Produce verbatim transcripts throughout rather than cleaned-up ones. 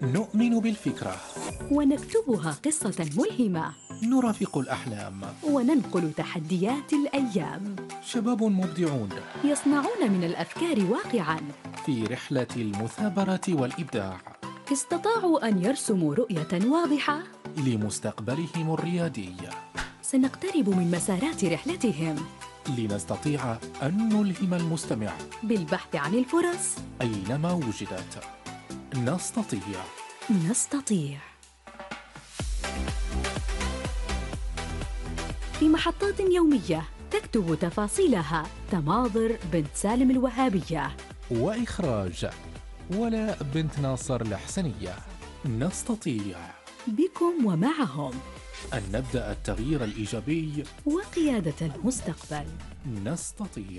نؤمن بالفكرة، ونكتبها قصة ملهمة، نرافق الأحلام، وننقل تحديات الأيام. شباب مبدعون يصنعون من الأفكار واقعاً. في رحلة المثابرة والإبداع استطاعوا أن يرسموا رؤية واضحة لمستقبلهم الريادي. سنقترب من مسارات رحلتهم لنستطيع أن نلهم المستمع بالبحث عن الفرص أينما وجدت. نستطيع نستطيع في محطات يومية تكتب تفاصيلها تماضر بنت سالم الوهابية، وإخراج ولاء بنت ناصر الحسنية. نستطيع بكم ومعهم أن نبدأ التغيير الإيجابي وقيادة المستقبل. نستطيع.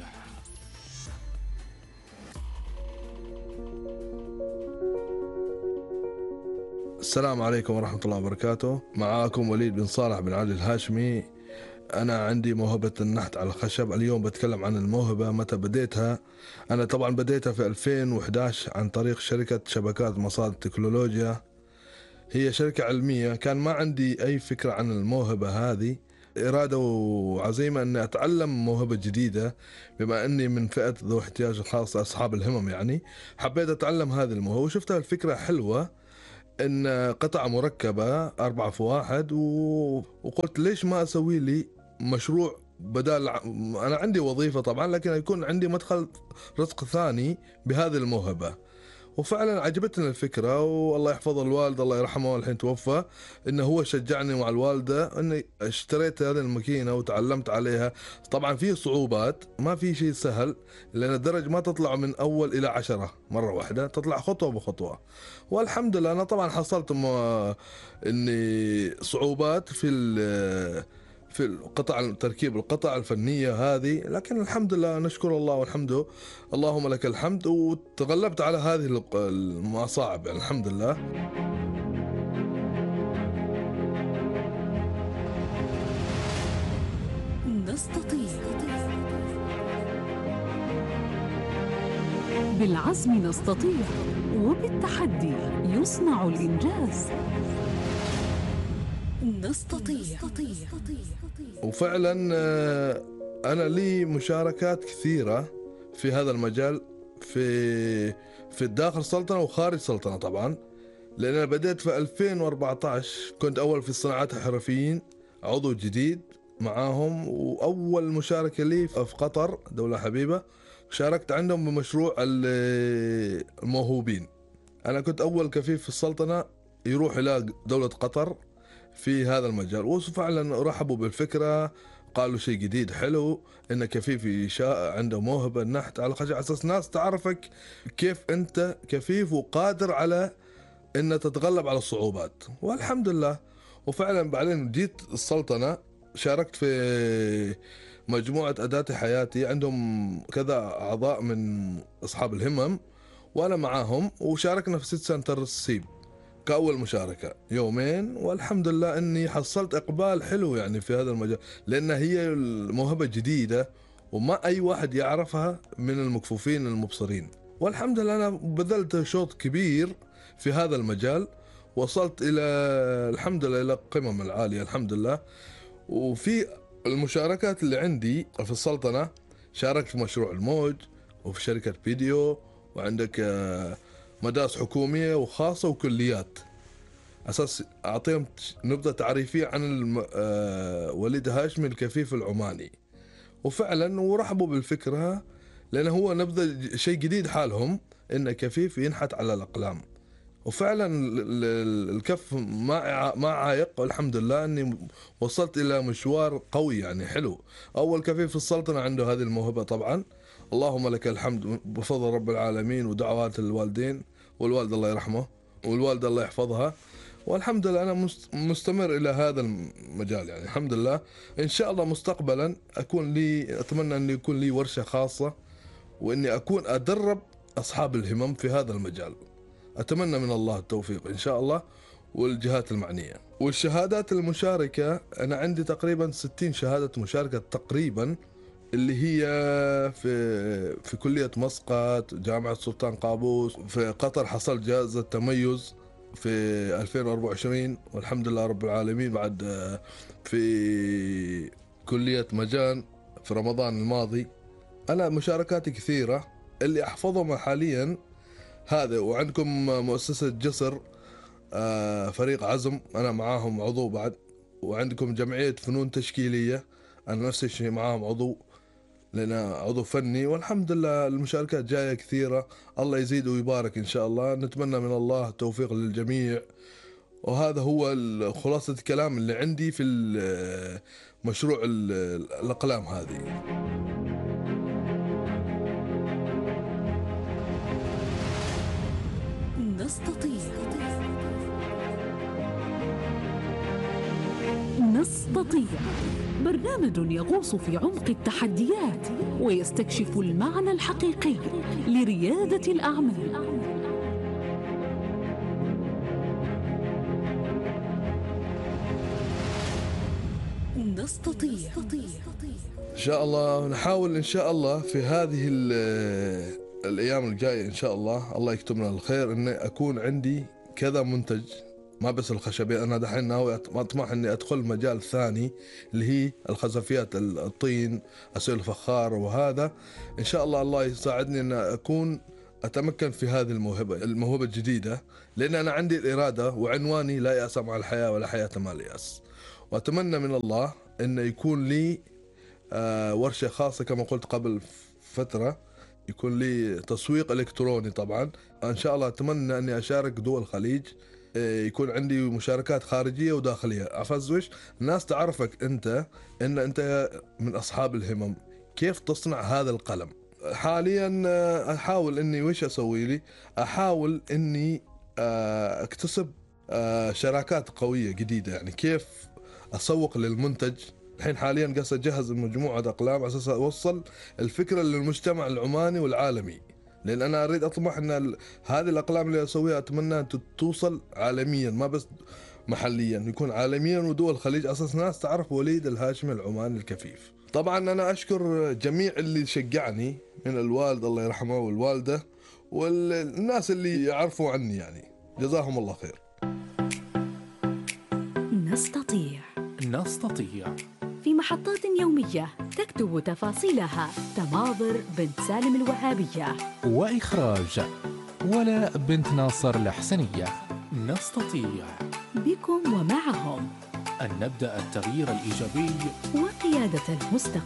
السلام عليكم ورحمة الله وبركاته. معاكم وليد بن صالح بن علي الهاشمي. أنا عندي موهبة النحت على الخشب. اليوم بتكلم عن الموهبة متى بديتها. أنا طبعا بديتها في ألفين وإحدى عشر عن طريق شركة شبكات مصادر التكنولوجيا. هي شركة علمية. كان ما عندي أي فكرة عن الموهبة هذه، إرادة وعزيمة أني أتعلم موهبة جديدة، بما أني من فئة ذو احتياج خاص أصحاب الهمم. يعني حبيت أتعلم هذه الموهبة وشفتها الفكرة حلوة، إن قطعة مركبة أربعة في واحد و... وقلت ليش ما أسوي لي مشروع بدال. أنا عندي وظيفة طبعا، لكن يكون عندي مدخل رزق ثاني بهذه الموهبة. وفعلا عجبتني الفكرة، والله يحفظ الوالد الله يرحمه الحين توفى، إنه هو شجعني مع الوالدة إني اشتريت هذه الماكينة وتعلمت عليها. طبعا في صعوبات، ما في شيء سهل، لأن الدرج ما تطلع من أول إلى عشرة مرة واحدة، تطلع خطوة بخطوة. والحمد لله أنا طبعا حصلت إني صعوبات في في القطع، تركيب القطع الفنية هذه، لكن الحمد لله نشكر الله والحمد اللهم لك الحمد، وتغلبت على هذه المصاعب يعني الحمد لله. نستطيع. بالعزم نستطيع، وبالتحدي يصنع الإنجاز. نستطيع. وفعلا أنا لي مشاركات كثيرة في هذا المجال، في في الداخل السلطنة وخارج السلطنة طبعا، لأن أنا بدأت في ألفين وأربعة عشر. كنت أول في الصناعات الحرفيين، عضو جديد معاهم، وأول مشاركة لي في قطر دولة حبيبة، شاركت عندهم بمشروع الموهوبين. أنا كنت أول كفيف في السلطنة يروح إلى دولة قطر في هذا المجال، وفعلا رحبوا بالفكرة، قالوا شيء جديد حلو، إن كفيف عنده موهبة النحت على الخشب، على أساس ناس تعرفك كيف أنت كفيف وقادر على إن تتغلب على الصعوبات. والحمد لله. وفعلا بعدين جيت السلطنة، شاركت في مجموعة أداة حياتي، عندهم كذا أعضاء من أصحاب الهمم وأنا معاهم، وشاركنا في ست سنتر السيب كأول مشاركة يومين. والحمد لله أني حصلت إقبال حلو يعني في هذا المجال، لأن هي الموهبة جديدة وما أي واحد يعرفها من المكفوفين المبصرين. والحمد لله أنا بذلت شوط كبير في هذا المجال، وصلت إلى الحمد لله إلى القمم العالية الحمد لله. وفي المشاركات اللي عندي في السلطنة، شاركت في مشروع الموج، وفي شركة فيديو، وعندك مدارس حكومية وخاصة وكليات، أساس أعطيهم نبذة تعريفية عن وليد هاشمي الكفيف العماني. وفعلا ورحبوا بالفكرة، لأنه هو نبذة شيء جديد حالهم، إن كفيف ينحت على الأقلام. وفعلا الكف ما ما عايق، والحمد لله أني وصلت إلى مشوار قوي يعني حلو. أول كفيف في السلطنة عنده هذه الموهبة طبعا، اللهم لك الحمد بفضل رب العالمين ودعوات الوالدين، والوالد الله يرحمه والوالدة الله يحفظها. والحمد لله أنا مستمر إلى هذا المجال يعني الحمد لله. إن شاء الله مستقبلا أكون لي، أتمنى أن يكون لي ورشة خاصة، وإني أكون أدرب أصحاب الهمم في هذا المجال. أتمنى من الله التوفيق إن شاء الله، والجهات المعنية. والشهادات المشاركة أنا عندي تقريبا ستين شهادة مشاركة تقريبا، اللي هي في في كلية مسقط، جامعة سلطان قابوس، في قطر حصل جائزة تميز في ألفين وأربعة وعشرين، والحمد لله رب العالمين. بعد في كلية مجان في رمضان الماضي. أنا مشاركاتي كثيرة، اللي أحفظهم حاليا هذا. وعندكم مؤسسة جسر، فريق عزم أنا معاهم عضو بعد. وعندكم جمعية فنون تشكيلية أنا نفس الشيء معاهم عضو، لأن عضو فني. والحمد لله المشاركات جاية كثيرة، الله يزيد ويبارك إن شاء الله. نتمنى من الله التوفيق للجميع. وهذا هو خلاصة الكلام اللي عندي في مشروع الأقلام هذه. نستطيع نستطيع برنامج يغوص في عمق التحديات ويستكشف المعنى الحقيقي لريادة الأعمال. نستطيع إن شاء الله نحاول إن شاء الله في هذه الأيام الجاية إن شاء الله، الله يكتبنا الخير، إن أكون عندي كذا منتج، ما بس الخشبية. أنا دحين ناوي أطمح إني أدخل مجال ثاني اللي هي الخزفيات، الطين، أسوي الفخار. وهذا إن شاء الله الله يساعدني أن أكون أتمكن في هذه الموهبة الموهبة الجديدة، لأن أنا عندي الإرادة، وعنواني لا يأس مع الحياة ولا حياة مع اليأس. وأتمنى من الله أن يكون لي ورشة خاصة كما قلت قبل فترة، يكون لي تسويق إلكتروني. طبعا إن شاء الله أتمنى أني أشارك دول الخليج، يكون عندي مشاركات خارجية وداخلية. أفزوش الناس تعرفك أنت إن أنت من أصحاب الهمم، كيف تصنع هذا القلم. حاليا أحاول إني وش أسوي لي، أحاول إني أكتسب شراكات قوية جديدة، يعني كيف أسوق للمنتج. الحين حاليا قاعد أجهز مجموعة أقلام على أساس أوصل الفكرة للمجتمع العماني والعالمي، لأن أنا أريد أطمح أن هذه الأقلام اللي أسويها أتمنى أن توصل عالميا، ما بس محليا، يكون عالميا ودول الخليج، أساس ناس تعرف وليد الهاشمي العماني الكفيف. طبعا أنا أشكر جميع اللي شجعني، من الوالد الله يرحمه والوالدة والناس اللي يعرفوا عني، يعني جزاهم الله خير. نستطيع نستطيع في محطات يومية تكتب تفاصيلها تماضر بنت سالم الوهابية، وإخراج ولاء بنت ناصر الحسنية. نستطيع بكم ومعهم أن نبدأ التغيير الإيجابي وقيادة المستقبل.